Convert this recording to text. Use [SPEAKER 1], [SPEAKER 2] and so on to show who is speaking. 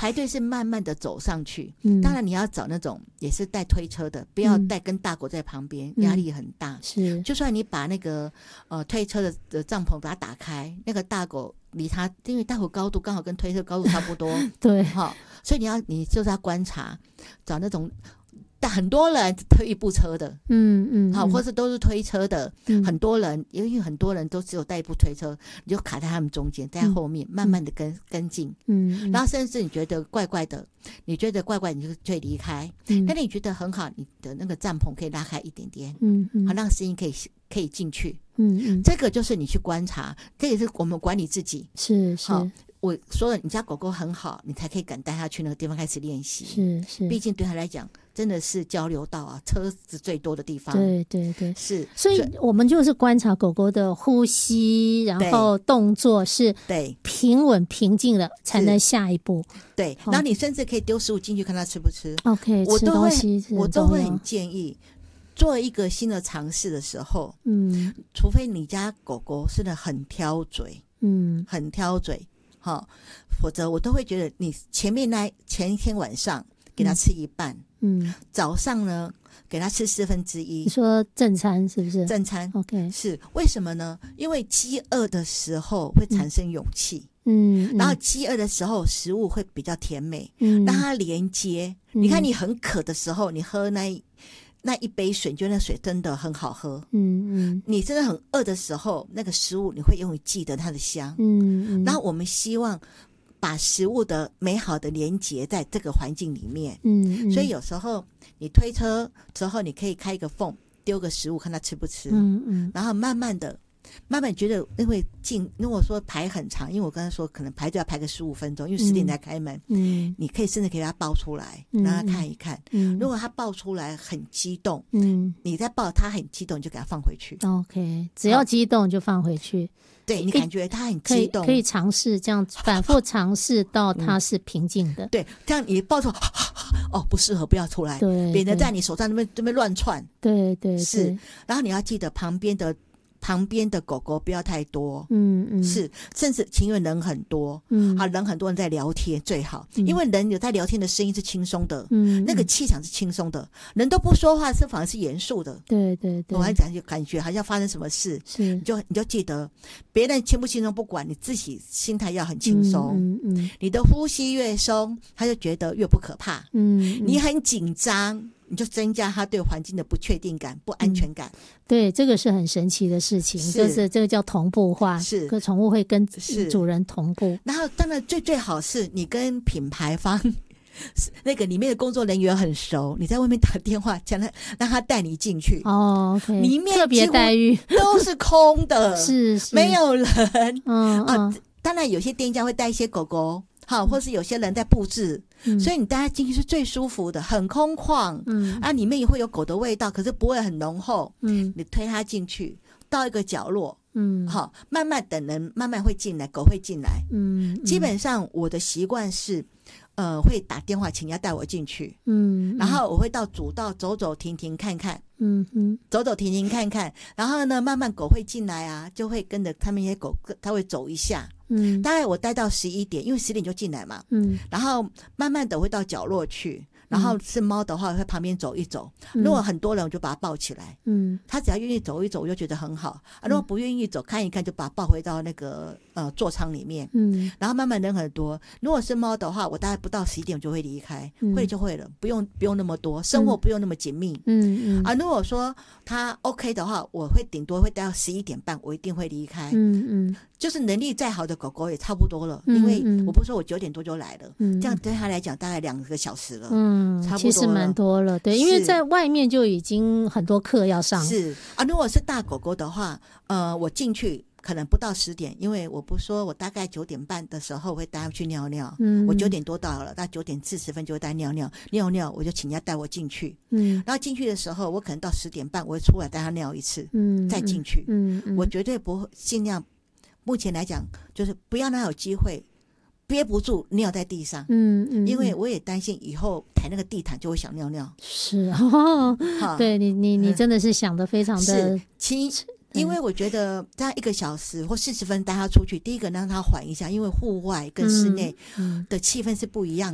[SPEAKER 1] 排队是慢慢的走上去，当然你要找那种也是带推车的，不要带跟大狗在旁边，压力很大。
[SPEAKER 2] 是，
[SPEAKER 1] 就算你把那个推车的帐篷把它打开，那个大狗离它，因为大狗高度刚好跟推车高度差不多，
[SPEAKER 2] 对，
[SPEAKER 1] 所以你就是要观察，找那种很多人推一部车的，好，或是都是推车的，很多人，因为很多人都只有带一部推车，你就卡在他们中间，在后面慢慢的跟进，然后甚至你觉得怪怪的，你就离开，但你觉得很好，你的那个帐篷可以拉开一点点，好，让声音可以进去，这个就是你去观察，这也是我们管理自己，
[SPEAKER 2] 是。
[SPEAKER 1] 我说了，你家狗狗很好，你才可以敢带它去那个地方开始练习。
[SPEAKER 2] 是，
[SPEAKER 1] 毕竟对它来讲，真的是交流道啊，车子最多的地方。
[SPEAKER 2] 对，
[SPEAKER 1] 是。
[SPEAKER 2] 所以我们就是观察狗狗的呼吸，然后动作是平稳平静的，才能下一步。
[SPEAKER 1] 对，然后你甚至可以丢食物进去，看它吃不吃。
[SPEAKER 2] OK， 吃东西
[SPEAKER 1] 我都会很建议。做一个新的尝试的时候，除非你家狗狗是很挑嘴，很挑嘴。否则我都会觉得你前一天晚上给他吃一半，早上呢给他吃1/4。你
[SPEAKER 2] 说正餐是不是？
[SPEAKER 1] 正餐
[SPEAKER 2] OK，
[SPEAKER 1] 是为什么呢？因为饥饿的时候会产生勇气，然后饥饿的时候食物会比较甜美，让它连接。你看你很渴的时候，你喝那一杯水，觉得那水真的很好喝。你真的很饿的时候，那个食物你会永远记得它的香。然后我们希望把食物的美好的连结在这个环境里面。所以有时候你推车之后，你可以开一个缝，丢个食物看它吃不吃。然后慢慢觉得，因为如果说排很长，因为我刚才说可能排队要排个15分钟，因为10点才开门，你可以甚至给他抱出来，让他看一看。如果他抱出来很激动，你再抱他很激动，你就给他放回去。
[SPEAKER 2] OK， 只要激动就放回去。
[SPEAKER 1] 对，你感觉他很激动，
[SPEAKER 2] 可以尝试这样反复尝试到他是平静的。
[SPEAKER 1] 对，这样你抱出不适合，不要出来，免得在你手上那边乱窜。
[SPEAKER 2] 对，
[SPEAKER 1] 是。然后你要记得旁边的狗狗不要太多，是，甚至情愿人很多，人很多人在聊天最好，因为人有在聊天的声音是轻松的，那个气场是轻松的，人都不说话是反而是严肃的，
[SPEAKER 2] 对，
[SPEAKER 1] 我还感觉好像发生什么事，你就记得，别人轻不轻松不管，你自己心态要很轻松，你的呼吸越松，他就觉得越不可怕，你很紧张，你就增加他对环境的不确定感、不安全感。
[SPEAKER 2] 对，这个是很神奇的事情，就是这个叫同步化，是宠物会跟主人同步。
[SPEAKER 1] 然后当然最好是你跟品牌方那个里面的工作人员很熟，你在外面打电话讲让他带你进去。
[SPEAKER 2] OK，
[SPEAKER 1] 里面
[SPEAKER 2] 特别待遇
[SPEAKER 1] 都是空的，
[SPEAKER 2] 是
[SPEAKER 1] 没有人。当然有些店家会带一些狗狗。或是有些人在布置，所以你带它进去是最舒服的，很空旷，里面也会有狗的味道，可是不会很浓厚。你推它进去，到一个角落，慢慢等人慢慢会进来，狗会进来。基本上我的习惯是，会打电话请人家带我进去，然后我会到主道走走停停看看，走走停停看看，然后呢，慢慢狗会进来啊，就会跟着他们一些狗，它会走一下。大概我待到11点，因为10点就进来嘛，然后慢慢的会到角落去，然后是猫的话会旁边走一走，如果很多人我就把它抱起来，它只要愿意走一走我就觉得很好，如果不愿意走看一看就把它抱回到那个座舱里面，然后慢慢人很多，如果是猫的话我大概不到11点我就会离开，会就会了，不用那么多，生活不用那么紧密，如果说它 OK 的话，我会顶多会待到11点半我一定会离开，就是能力再好的狗狗也差不多了，因为我不是说我9点多就来了，这样对他来讲大概2个小时了，差不多了，
[SPEAKER 2] 其实蛮多了，对，因为在外面就已经很多课要上，
[SPEAKER 1] 是如果是大狗狗的话，我进去可能不到10点，因为我不说我大概9点半的时候我会带他去尿尿，我9点多到了，大概9点40分就会带尿尿，我就请人家带我进去，然后进去的时候我可能到10点半我会出来带他尿一次，再进去，我绝对不会尽量。目前来讲，就是不要让他有机会憋不住尿在地上，因为我也担心以后抬那个地毯就会想尿尿。
[SPEAKER 2] 是对你真的是想得非常的
[SPEAKER 1] 因为我觉得大概1个小时或40分带他出去，第一个让他缓一下，因为户外跟室内的气氛是不一样的。